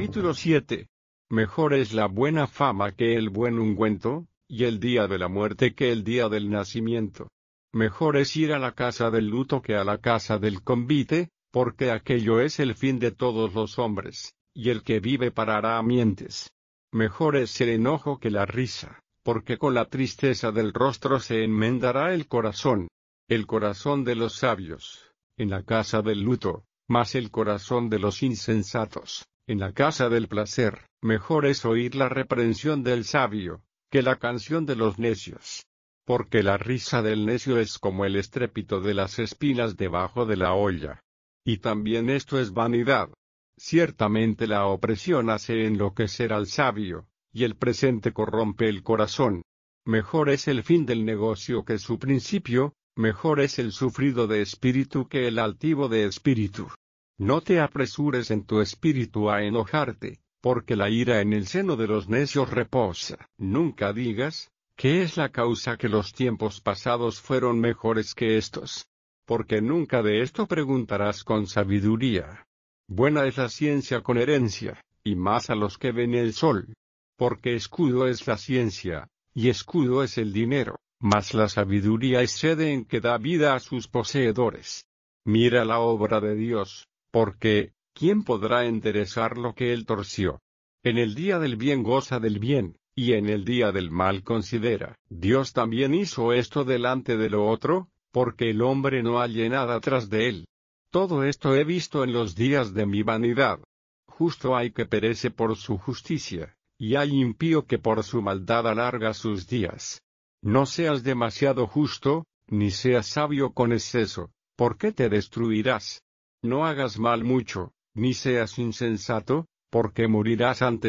Capítulo 7. Mejor es la buena fama que el buen ungüento, y el día de la muerte que el día del nacimiento. Mejor es ir a la casa del luto que a la casa del convite, porque aquello es el fin de todos los hombres, y el que vive parará a mientes. Mejor es el enojo que la risa, porque con la tristeza del rostro se enmendará el corazón de los sabios, en la casa del luto, mas el corazón de los insensatos, en la casa del placer. Mejor es oír la reprensión del sabio, que la canción de los necios. Porque la risa del necio es como el estrépito de las espinas debajo de la olla. Y también esto es vanidad. Ciertamente la opresión hace enloquecer al sabio, y el presente corrompe el corazón. Mejor es el fin del negocio que su principio, mejor es el sufrido de espíritu que el altivo de espíritu. No te apresures en tu espíritu a enojarte, porque la ira en el seno de los necios reposa. Nunca digas, ¿qué es la causa que los tiempos pasados fueron mejores que estos? Porque nunca de esto preguntarás con sabiduría. Buena es la ciencia con herencia, y más a los que ven el sol. Porque escudo es la ciencia, y escudo es el dinero, mas la sabiduría es sede en que da vida a sus poseedores. Mira la obra de Dios, porque, ¿quién podrá enderezar lo que él torció? En el día del bien goza del bien, y en el día del mal considera. Dios también hizo esto delante de lo otro, porque el hombre no halle nada tras de él. Todo esto he visto en los días de mi vanidad. Justo hay que perece por su justicia, y hay impío que por su maldad alarga sus días. No seas demasiado justo, ni seas sabio con exceso, porque te destruirás. No hagas mal mucho, ni seas insensato, porque morirás antes